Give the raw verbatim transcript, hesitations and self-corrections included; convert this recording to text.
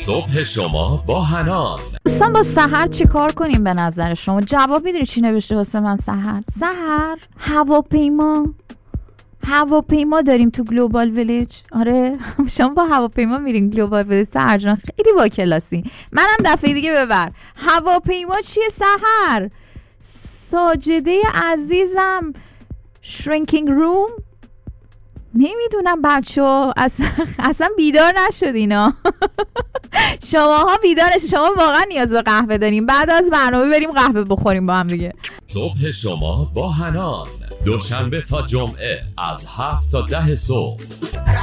صبح شما با حنان. دوستان با سحر چی کار کنیم به نظر شما؟ جواب میدونی چی نوشته واسه من سحر؟ سحر هواپیما هواپیما داریم تو گلوبال ویلیج. آره شما با هواپیما میرین گلوبال ویلیج سحر جان، خیلی با کلاسی. منم دفعه دیگه ببر. هواپیما چیه سحر؟ ساجده عزیزم شرینکینگ روم، نمیدونم بچه ها اصلا, اصلا بیدار نشد اینا. شماها بیدارش، شما واقعا نیاز به قهوه داریم. بعد از برنامه بریم قهوه بخوریم با هم دیگه. صبح شما با حنان، دوشنبه تا جمعه از هفت تا ده صبح.